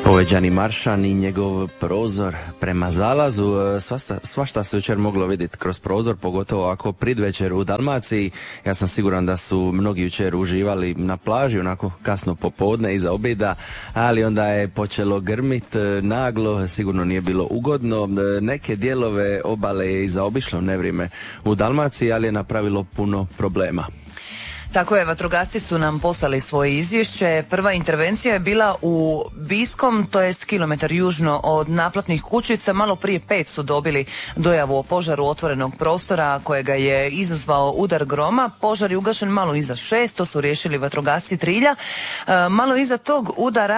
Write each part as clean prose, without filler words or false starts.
Ovo je Đani Maršan i njegov prozor prema zalazu. Svašta se jučer moglo vidjeti kroz prozor, pogotovo ovako pridvečer u Dalmaciji. Ja sam siguran da su mnogi jučer uživali na plaži, onako kasno popodne iza objeda, ali onda je počelo grmit naglo, sigurno nije bilo ugodno. Neke dijelove obale je i zaobišlo nevrijeme u Dalmaciji, ali je napravilo puno problema. Tako je, vatrogasci su nam poslali svoje izvješće. Prva intervencija je bila u Biskom, to jest kilometar južno od naplatnih kućica. Malo prije 5 su dobili dojavu o požaru otvorenog prostora kojega je izazvao udar groma. Požar je ugašen malo iza 6, to su riješili vatrogasci Trilja. Malo iza tog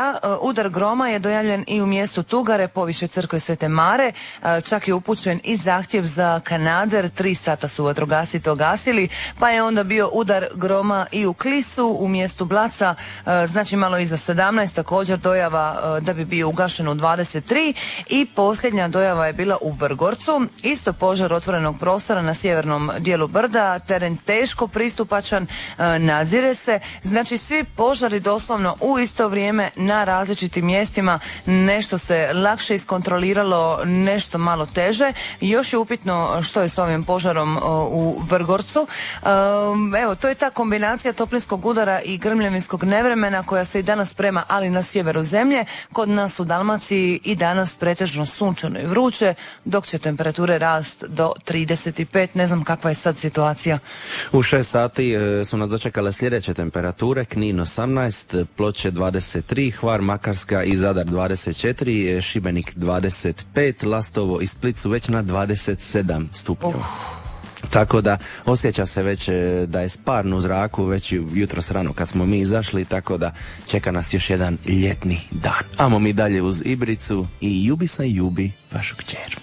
udar groma je dojavljen i u mjestu Tugare, poviše crkve Svete Mare. Čak je upućen i zahtjev za kanader, 3 sata su vatrogasci to gasili, pa je onda bio udar groma i u Klisu, u mjestu Blaca, znači malo iza 17, također dojava da bi bio ugašen u 23 i posljednja dojava je bila u Vrgorcu, isto požar otvorenog prostora na sjevernom dijelu brda, teren teško pristupačan, nadzire se, znači svi požari doslovno u isto vrijeme na različitim mjestima, nešto se lakše iskontroliralo, nešto malo teže. Još je upitno što je s ovim požarom u Vrgorcu. Evo, to je ta kombinacija toplinskog udara i grmljavinskog nevremena koja se i danas sprema, ali na sjeveru zemlje. Kod nas u Dalmaciji i danas pretežno sunčano i vruće, dok će temperature rast do 35. Ne znam kakva je sad situacija. U 6 sati su nas dočekale sljedeće temperature: Knin 18, Ploče 23, Hvar, Makarska i Zadar 24, Šibenik 25, Lastovo i Split su već na 27 stupnjeva. Tako da osjeća se već da je sparno u zraku već jutros rano kad smo mi izašli, tako da čeka nas još jedan ljetni dan. Amo mi dalje uz Ibricu i Ljubi sa Ljubi, vašu kćer.